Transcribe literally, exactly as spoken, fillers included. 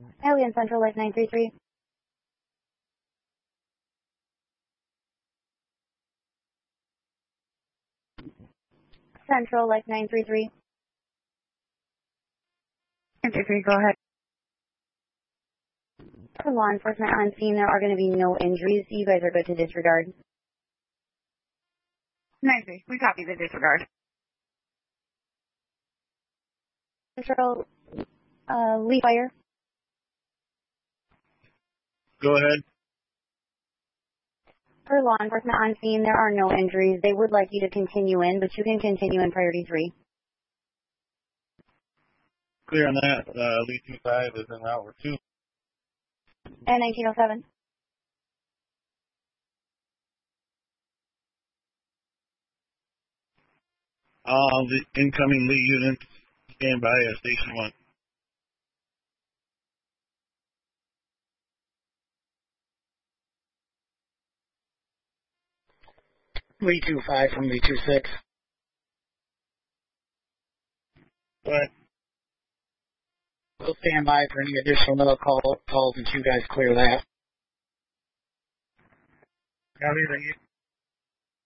Alien Central, Life nine three three. Central, Life nine three three. nine three three, go ahead. For law enforcement on scene, there are going to be no injuries. You guys are good to disregard. nine three, we copy the disregard. Central, uh, lead fire. Go ahead. For law enforcement on scene, there are no injuries. They would like you to continue in, but you can continue in priority three. Clear on that. Uh, Lee two five is in route two. And nineteen oh seven. All the incoming Lee units stand by at station one. Lee two five from Lee two six. Go ahead. We'll stand by for any additional no call, calls until you guys clear that. Copy, thank you.